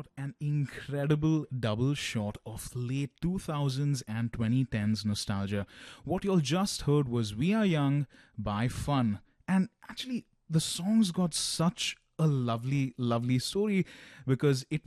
what an incredible double shot of late 2000s and 2010s nostalgia. What you all just heard was We Are Young by Fun. And actually, the song's got such a lovely, lovely story because it